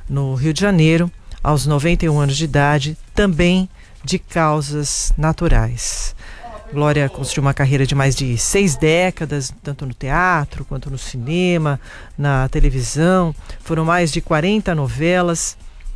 no Rio de Janeiro, aos 91 anos de idade, também de causas naturais. Glória construiu uma carreira de mais de 6 décadas, tanto no teatro quanto no cinema, na televisão. Foram mais de 40 novelas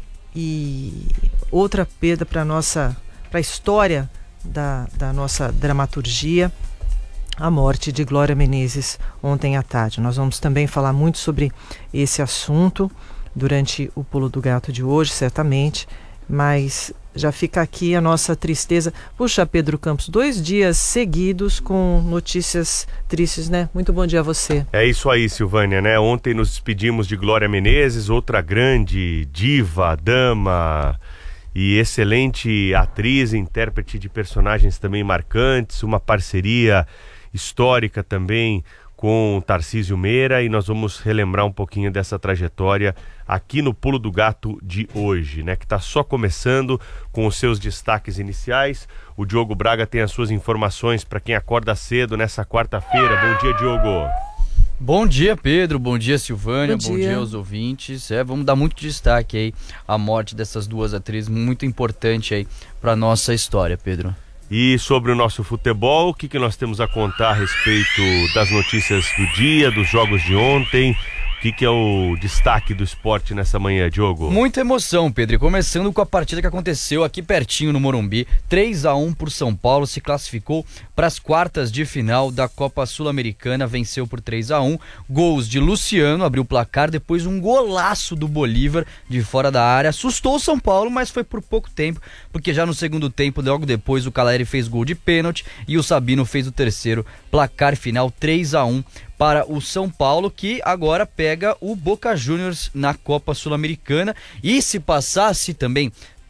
e outra perda para a história da nossa dramaturgia, a morte de Glória Menezes ontem à tarde. Nós vamos também falar muito sobre esse assunto durante o Pulo do Gato de hoje, certamente, mas já fica aqui a nossa tristeza. Puxa, Pedro Campos, 2 dias seguidos com notícias tristes, né? Muito bom dia a você. É isso aí, Silvânia, né? Ontem nos despedimos de Glória Menezes, outra grande diva, dama e excelente atriz, intérprete de personagens também marcantes, uma parceria histórica também com Tarcísio Meira, e nós vamos relembrar um pouquinho dessa trajetória aqui no Pulo do Gato de hoje, né? Que está só começando com os seus destaques iniciais. O Diogo Braga tem as suas informações para quem acorda cedo nessa quarta-feira. Bom dia, Diogo. Bom dia, Pedro. Bom dia, Silvânia. Bom dia aos ouvintes. Vamos dar muito destaque aí à morte dessas duas atrizes, muito importante aí para nossa história, Pedro. E sobre o nosso futebol, o que nós temos a contar a respeito das notícias do dia, dos jogos de ontem? O que é o destaque do esporte nessa manhã, Diogo? Muita emoção, Pedro. E começando com a partida que aconteceu aqui pertinho no Morumbi. 3-1 por São Paulo, se classificou para as quartas de final da Copa Sul-Americana, venceu por 3-1. Gols de Luciano, abriu o placar, depois um golaço do Bolívar de fora da área. Assustou o São Paulo, mas foi por pouco tempo, porque já no segundo tempo, logo depois, o Caleri fez gol de pênalti e o Sabino fez o terceiro. Placar final 3-1 para o São Paulo, que agora pega o Boca Juniors na Copa Sul-Americana. E se passasse também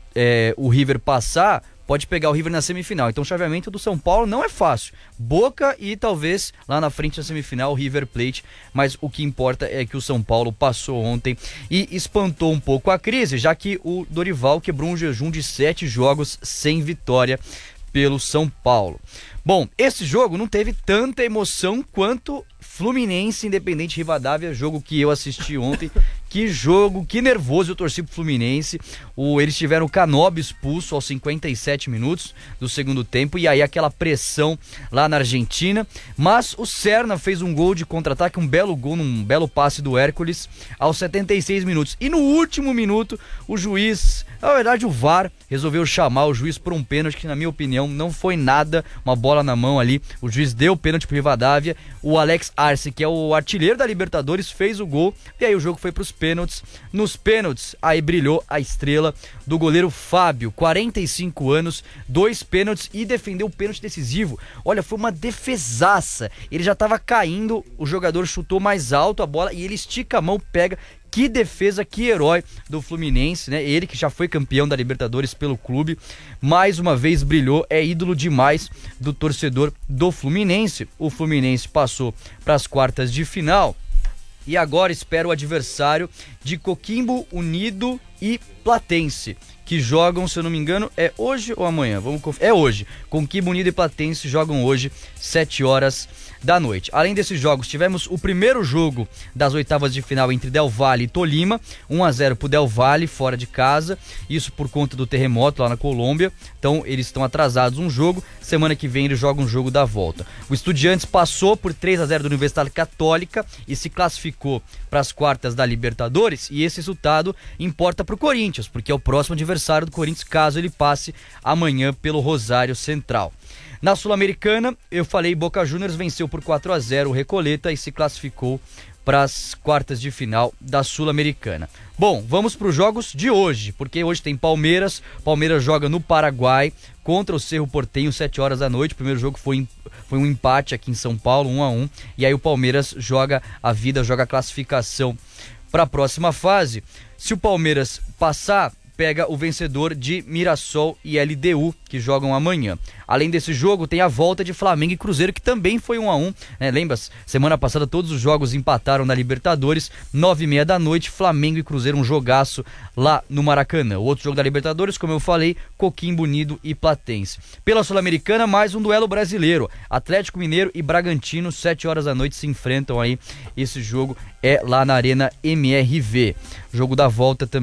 o River passar, pode pegar o River na semifinal. Então o chaveamento do São Paulo não é fácil. Boca e talvez lá na frente na semifinal o River Plate. Mas o que importa é que o São Paulo passou ontem e espantou um pouco a crise, já que o Dorival quebrou um jejum de 7 jogos sem vitória pelo São Paulo. Bom, esse jogo não teve tanta emoção quanto Fluminense Independente Rivadavia, jogo que eu assisti ontem. Que jogo, que nervoso, eu torci pro Fluminense. Eles tiveram o Canobi expulso aos 57 minutos do segundo tempo, e aí aquela pressão lá na Argentina. Mas o Serna fez um gol de contra-ataque, um belo gol, um belo passe do Hércules aos 76 minutos. E no último minuto, o juiz, na verdade o VAR, resolveu chamar o juiz por um pênalti que, na minha opinião, não foi nada, uma bola na mão ali. O juiz deu o pênalti pro Rivadavia. O Alex Arce, que é o artilheiro da Libertadores, fez o gol, e aí o jogo foi pros pênaltis. Nos pênaltis, aí brilhou a estrela do goleiro Fábio, 45 anos, 2 pênaltis e defendeu o pênalti decisivo. Olha, foi uma defesaça. Ele já estava caindo, o jogador chutou mais alto a bola e ele estica a mão, pega. Que defesa, que herói do Fluminense, né? Ele que já foi campeão da Libertadores pelo clube, mais uma vez brilhou, é ídolo demais do torcedor do Fluminense. O Fluminense passou para as quartas de final e agora espera o adversário de Coquimbo Unido e Platense, que jogam, se eu não me engano, é hoje ou amanhã? É hoje. Coquimbo Unido e Platense jogam hoje, 7 horas da noite. Além desses jogos, tivemos o primeiro jogo das oitavas de final entre Del Valle e Tolima, 1-0 pro Del Valle, fora de casa, isso por conta do terremoto lá na Colômbia. Então eles estão atrasados um jogo, semana que vem eles jogam um jogo da volta. O Estudiantes passou por 3-0 da Universidade Católica e se classificou para as quartas da Libertadores, e esse resultado importa pro Corinthians, porque é o próximo adversário do Corinthians, caso ele passe amanhã pelo Rosário Central. Na Sul-Americana, eu falei, Boca Juniors venceu por 4-0 o Recoleta e se classificou para as quartas de final da Sul-Americana. Bom, vamos para os jogos de hoje, porque hoje tem Palmeiras. Palmeiras joga no Paraguai contra o Cerro Porteño, 7 horas da noite. O primeiro jogo foi um empate aqui em São Paulo, 1-1. E aí o Palmeiras joga a vida, joga a classificação para a próxima fase. Se o Palmeiras passar, pega o vencedor de Mirassol e LDU, que jogam amanhã. Além desse jogo, tem a volta de Flamengo e Cruzeiro, que também foi 1-1, né? Lembra? Semana passada todos os jogos empataram na Libertadores, 9h30 da noite, Flamengo e Cruzeiro, um jogaço lá no Maracanã. O outro jogo da Libertadores, como eu falei, Coquimbo Unido e Platense. Pela Sul-Americana, mais um duelo brasileiro, Atlético Mineiro e Bragantino, 7 horas da noite se enfrentam aí, esse jogo é lá na Arena MRV. Jogo da volta também.